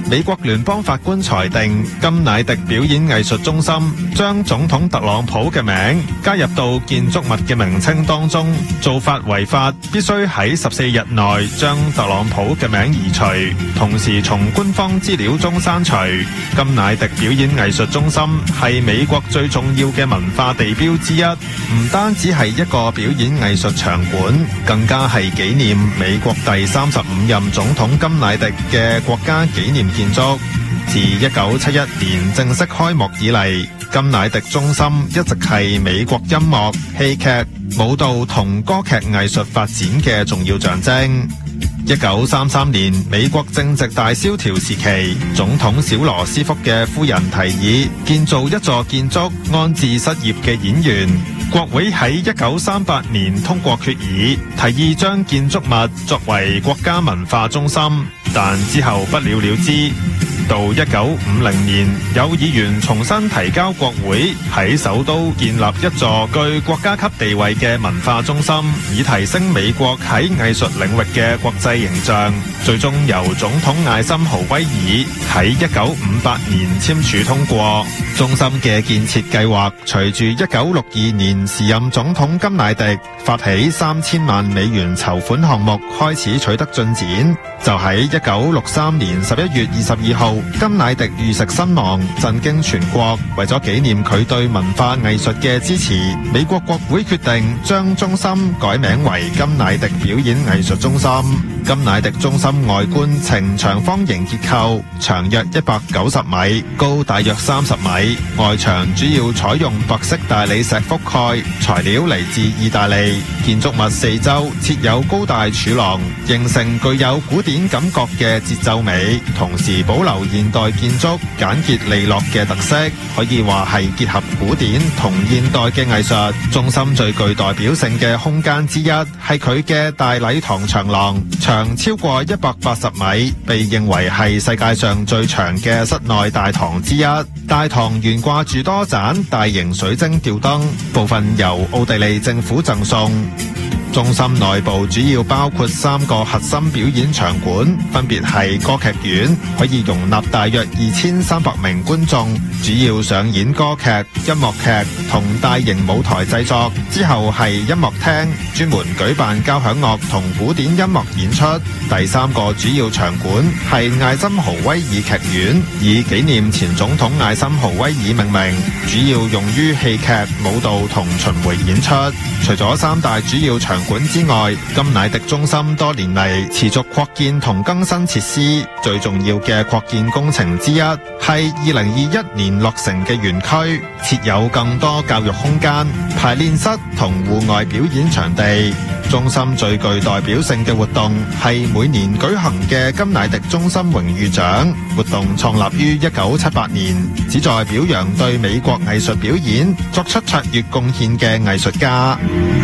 美國聯邦法官裁定甘迺迪表演藝術中心將總統特朗普嘅名加入到建築物嘅名稱當中，做法違法，必須喺14日內將特朗普嘅名移除，同時從官方資料中刪除。甘迺迪表演藝術中心係美國最重要嘅文化地標之一，唔單止係一個表演藝術場館，更加係紀念美國第35任總統甘迺迪嘅國家紀念建築。自1971年正式開幕以嚟，甘迺迪中心一直係美國音樂、戲劇、舞蹈同歌劇藝術發展嘅重要象徵。1933年，美國正值大蕭條時期，總統小羅斯福嘅夫人提議建造一座建築安置失業嘅演員。國會喺1938年通過決議，提議將建築物作為國家文化中心，但之後不了了之。到1950年，有議員重新提交國會，喺首都建立一座具國家級地位嘅文化中心，以提升美國喺藝術領域嘅國際形象。最終由總統艾森豪威爾喺1958年簽署通過。中心嘅建設計劃隨住1962年時任總統甘迺迪發起3000萬美元籌款項目開始取得進展。就喺1963年11月22號，甘迺迪遇刺身亡，震驚全國。為咗紀念佢對文化藝術嘅支持，美國國會決定將中心改名為甘迺迪表演藝術中心。甘迺迪中心外觀呈長方形結構，長約190米，高大約30米。外牆主要採用白色大理石覆蓋，材料嚟自意大利。建築物四周設有高大柱廊，形成具有古典感覺嘅節奏美，同時保留現代建築簡潔利落嘅特色，可以話係結合古典同現代嘅藝術。中心最具代表性嘅空間之一係佢嘅大禮堂長廊，長超過180米，被認為係世界上最長嘅室內大堂之一。大堂懸掛住多盞大型水晶吊燈，部分由奧地利政府贈送。中心內部主要包括3個核心表演場館，分別係歌劇院，可以容納大約2300名觀眾，主要上演歌劇、音樂劇同大型舞台製作。之後係音樂廳，專門舉辦交響樂同古典音樂演出。第3個主要場館係艾森豪威爾劇院，以紀念前總統艾森豪威爾命名，主要用於戲劇、舞蹈同巡迴演出。除咗3大主要場館之外，甘迺迪中心多年嚟持續擴建同更新設施，最重要嘅擴建工程之一係2021年落成嘅園區，設有更多教育空間、排練室同戶外表演場地。中心最具代表性嘅活動係每年舉行嘅甘迺迪中心榮譽獎活動，創立於1978年，旨在表揚對美國藝術表演作出卓越貢獻嘅藝術家。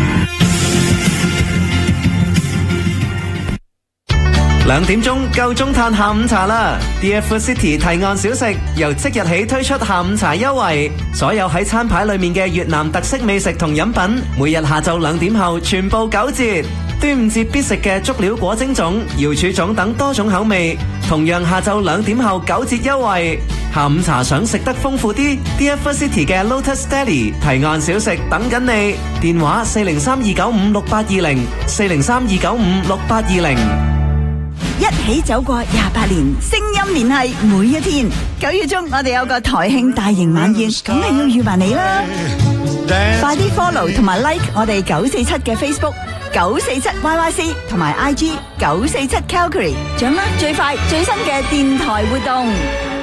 2點鐘夠鐘嘆下午茶啦 ！Dear Food City 提案小食由即日起推出下午茶優惠，所有喺餐牌裏面嘅越南特色美食同飲品，每日下晝2點後全部9折。端午節必食嘅足料果蒸粽、瑤柱粽等多種口味，同樣下晝2點後9折優惠。下午茶想食得豐富啲 ，Dear Food City 嘅 Lotus Deli 提案小食等緊你，電話403-295-6820 403-295-6820。 一起走過28年，聲音聯繫每一天。9月中我哋有個台慶大型晚宴，梗係要預埋你啦！快啲 follow 同埋 like 我哋947嘅 Facebook 947YYC 同埋 IG 947Calgary，掌握最快最新嘅電台活動。